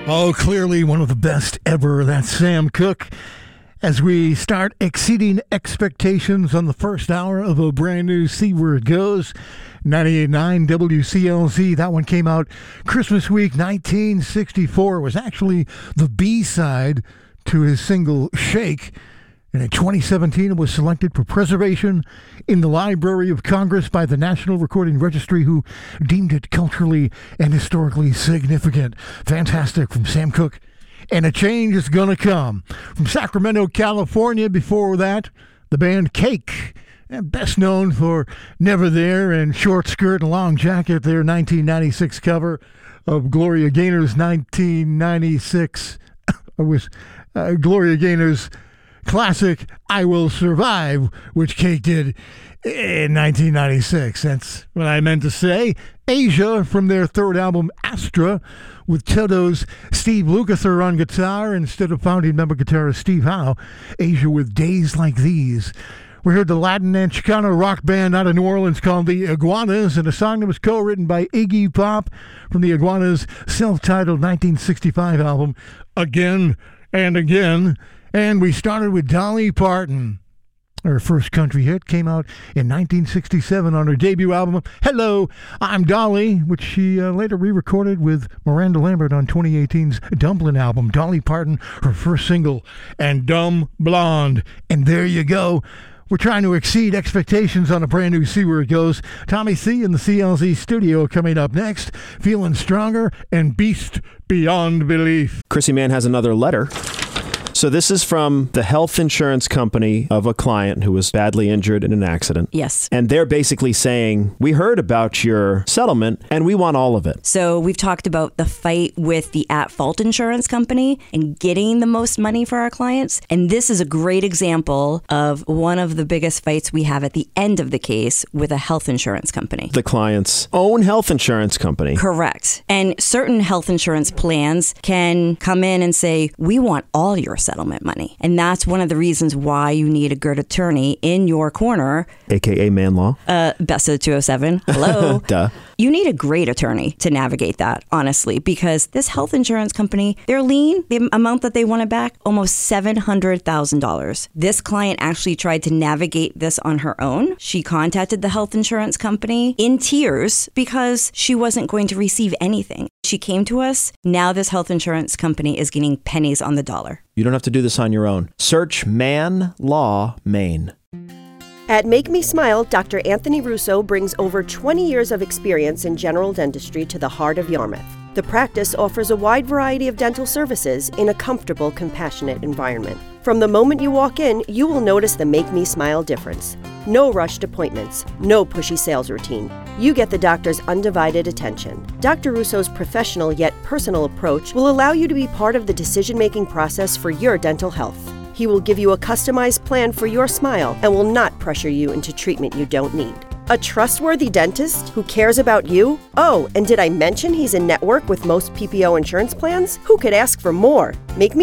Oh, clearly one of the best ever. That's Sam Cooke. As we start exceeding expectations on the first hour of a brand new See Where It Goes, 98.9 WCLZ. That one came out Christmas week 1964. It was actually the B-side to his single Shake. And in 2017, it was selected for preservation in the Library of Congress by the National Recording Registry, who deemed it culturally and historically significant. Fantastic from Sam Cooke. And a change is gonna come. From Sacramento, California, before that, the band Cake. Best known for Never There and Short Skirt and Long Jacket, their 1996 cover of Gloria Gaynor's 1996 was Gloria Gaynor's classic I Will Survive, which Cake did in 1996. That's what I meant to say. Asia from their third album, Astra, with Toto's Steve Lukather on guitar instead of founding member guitarist Steve Howe. Asia with Days Like These. We heard the Latin and Chicano rock band out of New Orleans called the Iguanas, and a song that was co-written by Iggy Pop from the Iguanas' self-titled 1965 album, Again and Again. And we started with Dolly Parton. Her first country hit came out in 1967 on her debut album, Hello, I'm Dolly, which she later re-recorded with Miranda Lambert on 2018's Dumpling album. Dolly Parton, her first single, and Dumb Blonde. And there you go. We're trying to exceed expectations on a brand new See Where It Goes. Tommy C in the CLZ studio coming up next. Feeling stronger and beast beyond belief. Chrissy Mann has another letter. So this is from the health insurance company of a client who was badly injured in an accident. Yes. And they're basically saying, we heard about your settlement and we want all of it. So we've talked about the fight with the at-fault insurance company and getting the most money for our clients. And this is a great example of one of the biggest fights we have at the end of the case with a health insurance company. The client's own health insurance company. Correct. And certain health insurance plans can come in and say, we want all your settlement money. And that's one of the reasons why you need a good attorney in your corner. AKA Man Law. Best of the 207. Hello. Duh. You need a great attorney to navigate that, honestly, because this health insurance company, their lien, the amount that they wanted back, almost $700,000. This client actually tried to navigate this on her own. She contacted the health insurance company in tears because she wasn't going to receive anything. She came to us. Now this health insurance company is getting pennies on the dollar. You don't have to do this on your own. Search Man Law Maine. At Make Me Smile, Dr. Anthony Russo brings over 20 years of experience in general dentistry to the heart of Yarmouth. The practice offers a wide variety of dental services in a comfortable, compassionate environment. From the moment you walk in, you will notice the Make Me Smile difference. No rushed appointments, no pushy sales routine. You get the doctor's undivided attention. Dr. Russo's professional yet personal approach will allow you to be part of the decision-making process for your dental health. He will give you a customized plan for your smile and will not pressure you into treatment you don't need. A trustworthy dentist who cares about you? Oh, and did I mention he's in network with most PPO insurance plans? Who could ask for more? Make Me